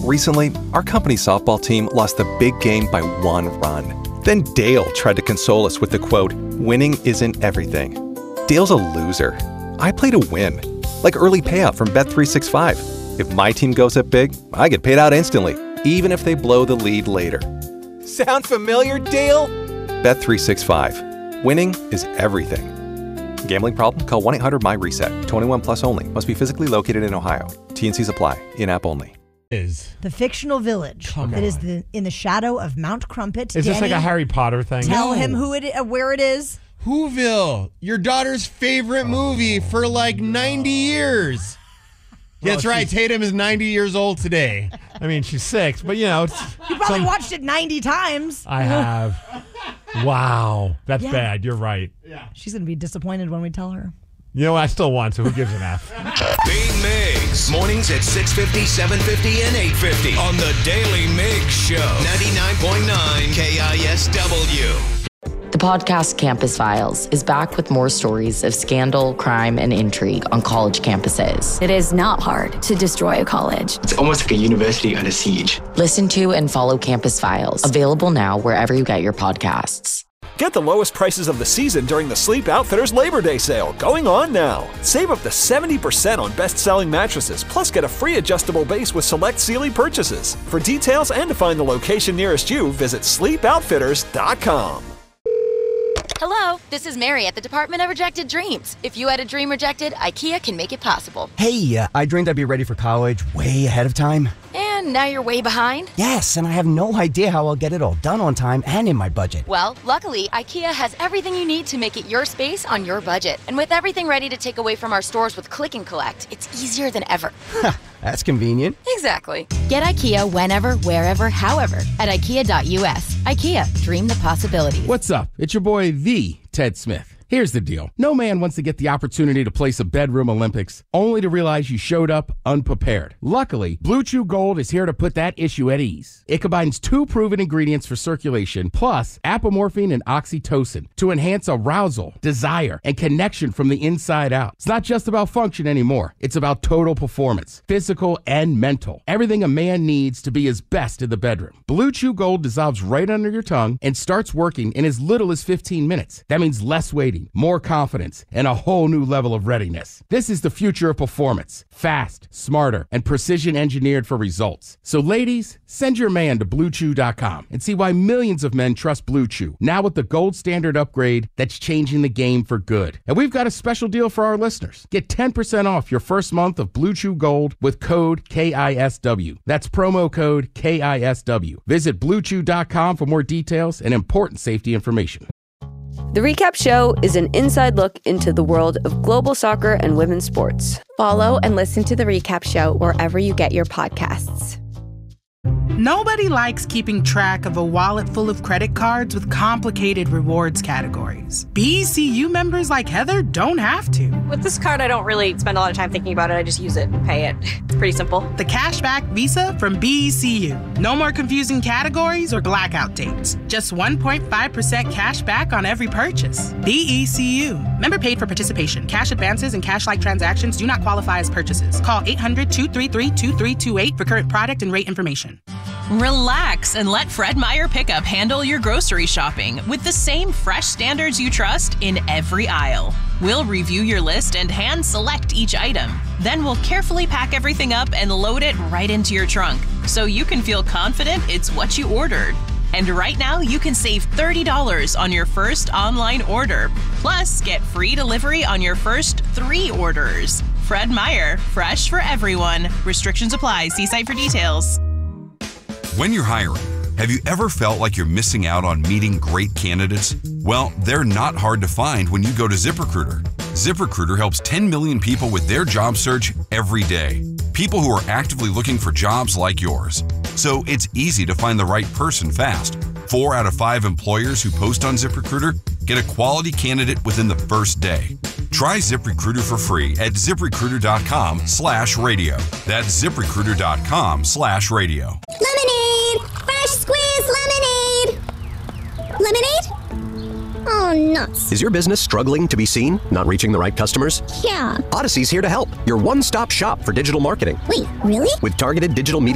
Recently, our company's softball team lost the big game by 1 run. Then Dale tried to console us with the quote, "Winning isn't everything." Dale's a loser. I play to win. Like early payout from Bet365. If my team goes up big, I get paid out instantly, even if they blow the lead later. Sound familiar, Dale? Bet365. Winning is everything. Gambling problem? Call 1-800-MY-RESET. 21 plus only. Must be physically located in Ohio. T&Cs apply. In-app only. The fictional village that is in the shadow of Mount Crumpet. Is this like a Harry Potter thing? Tell him where it is. Whoville, your daughter's favorite movie for like 90 years. Well, that's right. Tatum is 90 years old today. I mean, she's 6, but you probably watched it 90 times. I have. Wow. That's bad. You're right. Yeah. She's going to be disappointed when we tell her. You know, I still want to. Who gives an F? Big Migs. Mornings at 6:50, 7:50, and 8:50 on the Daily Migs Show. 99.9 KISW. The podcast Campus Files is back with more stories of scandal, crime, and intrigue on college campuses. It is not hard to destroy a college. It's almost like a university under siege. Listen to and follow Campus Files. Available now wherever you get your podcasts. Get the lowest prices of the season during the Sleep Outfitters Labor Day sale, going on now. Save up to 70% on best-selling mattresses, plus get a free adjustable base with select Sealy purchases. For details and to find the location nearest you, visit sleepoutfitters.com. Hello, this is Mary at the Department of Rejected Dreams. If you had a dream rejected, IKEA can make it possible. Hey, I dreamed I'd be ready for college way ahead of time. And now you're way behind? Yes, and I have no idea how I'll get it all done on time and in my budget. Well, luckily, IKEA has everything you need to make it your space on your budget. And with everything ready to take away from our stores with Click and Collect, it's easier than ever. That's convenient. Exactly. Get IKEA whenever, wherever, however at IKEA.us. IKEA, dream the possibilities. What's up? It's your boy, the Ted Smith. Here's the deal. No man wants to get the opportunity to place a bedroom Olympics only to realize you showed up unprepared. Luckily, Blue Chew Gold is here to put that issue at ease. It combines 2 proven ingredients for circulation plus apomorphine and oxytocin to enhance arousal, desire, and connection from the inside out. It's not just about function anymore. It's about total performance, physical and mental. Everything a man needs to be his best in the bedroom. Blue Chew Gold dissolves right under your tongue and starts working in as little as 15 minutes. That means less waiting, more confidence, and a whole new level of readiness. This is the future of performance. Fast, smarter, and precision engineered for results. So ladies, send your man to BlueChew.com and see why millions of men trust Blue Chew, now with the gold standard upgrade that's changing the game for good. And we've got a special deal for our listeners. Get 10% off your first month of Blue Chew Gold with code KISW. That's promo code KISW. Visit BlueChew.com for more details and important safety information. The Recap Show is an inside look into the world of global soccer and women's sports. Follow and listen to The Recap Show wherever you get your podcasts. Nobody likes keeping track of a wallet full of credit cards with complicated rewards categories. BECU members like Heather don't have to. With this card, I don't really spend a lot of time thinking about it. I just use it and pay it. It's pretty simple. The Cashback Visa from BECU. No more confusing categories or blackout dates. Just 1.5% cash back on every purchase. BECU. Member paid for participation. Cash advances and cash-like transactions do not qualify as purchases. Call 800-233-2328 for current product and rate information. Relax and let Fred Meyer Pickup handle your grocery shopping with the same fresh standards you trust in every aisle. We'll review your list and hand select each item. Then we'll carefully pack everything up and load it right into your trunk so you can feel confident it's what you ordered. And right now, you can save $30 on your first online order. Plus, get free delivery on your first 3 orders. Fred Meyer, fresh for everyone. Restrictions apply. See site for details. When you're hiring, have you ever felt like you're missing out on meeting great candidates? Well, they're not hard to find when you go to ZipRecruiter. ZipRecruiter helps 10 million people with their job search every day. People who are actively looking for jobs like yours. So it's easy to find the right person fast. 4 out of 5 employers who post on ZipRecruiter get a quality candidate within the first day. Try ZipRecruiter for free at ZipRecruiter.com/radio. That's ZipRecruiter.com/radio. Lemonade! Fresh squeezed lemonade! Lemonade? Oh, nuts. Is your business struggling to be seen? Not reaching the right customers? Yeah. Odyssey's here to help. Your one-stop shop for digital marketing. Wait, really? With targeted digital media